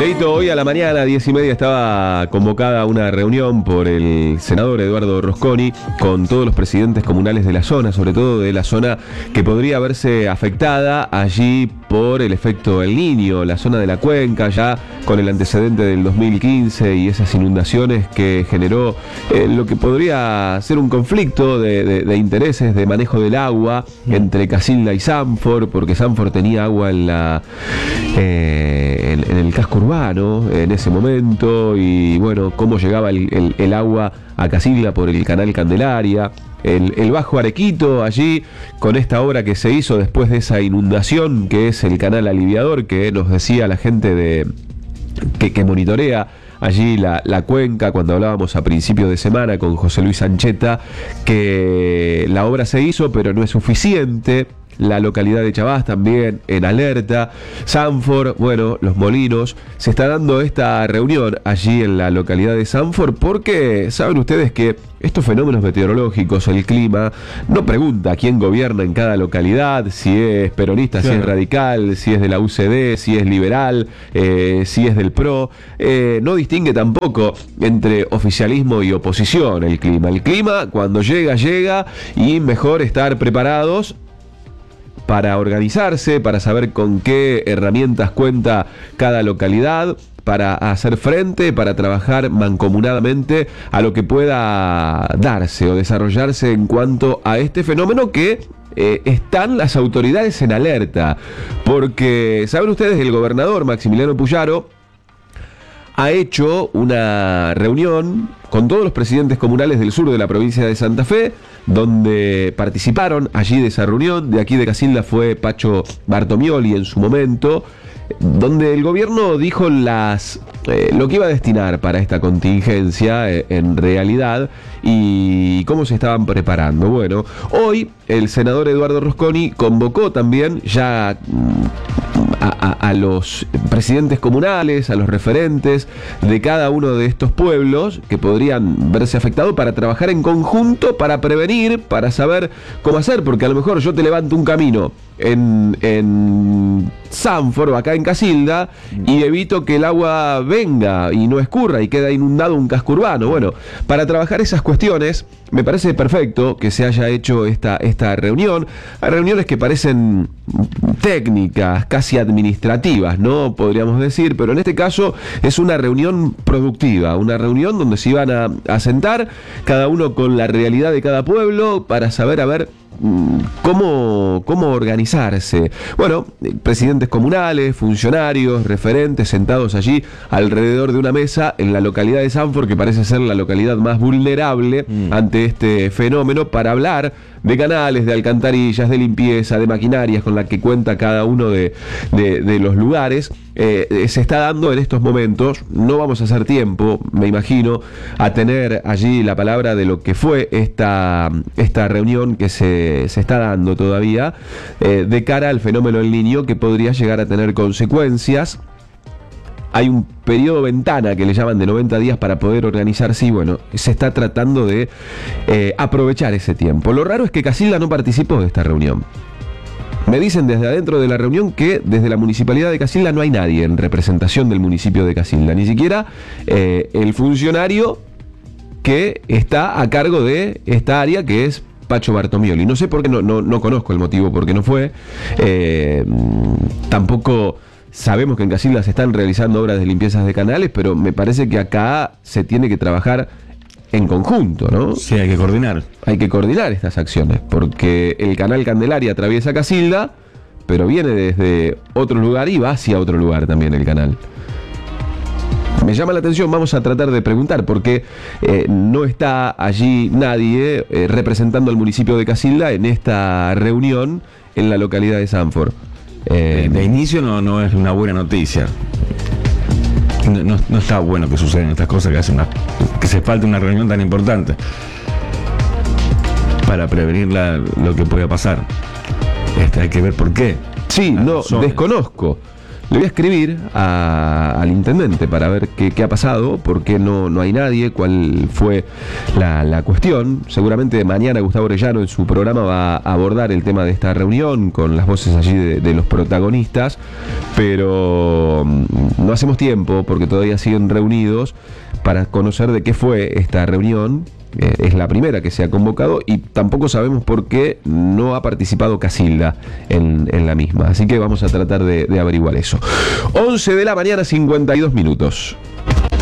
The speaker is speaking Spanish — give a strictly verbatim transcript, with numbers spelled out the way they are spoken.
Leito, hoy a la mañana, diez y media, estaba convocada una reunión por el senador Eduardo Rosconi con todos los presidentes comunales de la zona, sobre todo de la zona que podría verse afectada allí por el efecto El Niño, la zona de la cuenca, ya con el antecedente del dos mil quince y esas inundaciones que generó eh, lo que podría ser un conflicto de, de, de intereses de manejo del agua entre Casilda y Sanford, porque Sanford tenía agua en la eh, en, en el casco urbano en ese momento, y bueno, cómo llegaba el, el, el agua a Casilda por el canal Candelaria. El, el Bajo Arequito, allí, con esta obra que se hizo después de esa inundación, que es el canal aliviador, que nos decía la gente de que, que monitorea allí la, la cuenca, cuando hablábamos a principio de semana con José Luis Ancheta, que la obra se hizo, pero no es suficiente. La localidad de Chabás también en alerta. Sanford, bueno, Los Molinos. Se está dando esta reunión allí en la localidad de Sanford porque saben ustedes que estos fenómenos meteorológicos, el clima, no pregunta quién gobierna en cada localidad, si es peronista, claro, si es radical, si es de la U C D, si es liberal, eh, si es del P R O. Eh, no distingue tampoco entre oficialismo y oposición el clima. El clima, cuando llega, llega, y mejor estar preparados para organizarse, para saber con qué herramientas cuenta cada localidad, para hacer frente, para trabajar mancomunadamente a lo que pueda darse o desarrollarse en cuanto a este fenómeno que eh, están las autoridades en alerta. Porque, ¿saben ustedes? El gobernador Maximiliano Puyaro ha hecho una reunión con todos los presidentes comunales del sur de la provincia de Santa Fe, donde participaron allí de esa reunión. De aquí de Casilda fue Pacho Bartomioli en su momento, donde el gobierno dijo las eh, lo que iba a destinar para esta contingencia eh, en realidad y cómo se estaban preparando. Bueno, hoy el senador Eduardo Rosconi convocó también ya a, a, a los presidentes comunales, a los referentes de cada uno de estos pueblos que podrían verse afectados, para trabajar en conjunto, para prevenir, para saber cómo hacer, porque a lo mejor yo te levanto un camino en, en Sanford, acá en Casilda, y evito que el agua venga y no escurra y queda inundado un casco urbano. Bueno, para trabajar esas cuestiones me parece perfecto que se haya hecho esta, esta reunión. Hay reuniones que parecen técnicas, casi administrativas, ¿no? Podríamos decir, pero en este caso es una reunión productiva, una reunión donde se iban a, a sentar cada uno con la realidad de cada pueblo para saber, a ver, Cómo, cómo organizarse. Bueno, presidentes comunales, funcionarios, referentes sentados allí alrededor de una mesa en la localidad de Sanford, que parece ser la localidad más vulnerable mm. ante este fenómeno, para hablar de canales, de alcantarillas, de limpieza, de maquinarias con la que cuenta cada uno de, de, de los lugares. Eh, se está dando en estos momentos. No vamos a hacer tiempo, me imagino, a tener allí la palabra de lo que fue esta, esta reunión que se, se está dando todavía eh, de cara al fenómeno El Niño, que podría llegar a tener consecuencias. Hay un periodo ventana que le llaman de noventa días para poder organizarse, y bueno, se está tratando de eh, aprovechar ese tiempo. Lo raro es que Casilda no participó de esta reunión. Me dicen desde adentro de la reunión que desde la municipalidad de Casilda no hay nadie en representación del municipio de Casilda, ni siquiera eh, el funcionario que está a cargo de esta área, que es Pacho Bartomioli. No sé por qué, no, no, no conozco el motivo por qué no fue. Eh, tampoco sabemos que en Casilda se están realizando obras de limpiezas de canales, pero me parece que acá se tiene que trabajar en conjunto, ¿no? Sí, hay que coordinar. Hay que coordinar estas acciones, porque el canal Candelaria atraviesa Casilda, pero viene desde otro lugar y va hacia otro lugar también el canal. Me llama la atención, vamos a tratar de preguntar, porque eh, no está allí nadie eh, representando al municipio de Casilda en esta reunión en la localidad de Sanford. Eh, de inicio no, no es una buena noticia. No, no, no está bueno que sucedan estas cosas, que, hace una, que se falte una reunión tan importante para prevenir la, lo que pueda pasar. Este, hay que ver por qué. Sí, no, desconozco. Le voy a escribir a, al intendente para ver qué, qué ha pasado, por qué no, no hay nadie, cuál fue la, la cuestión. Seguramente mañana Gustavo Orellano en su programa va a abordar el tema de esta reunión con las voces allí de, de los protagonistas, pero pero mm, no hacemos tiempo porque todavía siguen reunidos para conocer de qué fue esta reunión. Eh, es la primera que se ha convocado y tampoco sabemos por qué no ha participado Casilda en, en la misma. Así que vamos a tratar de, de averiguar eso. once de la mañana, cincuenta y dos minutos.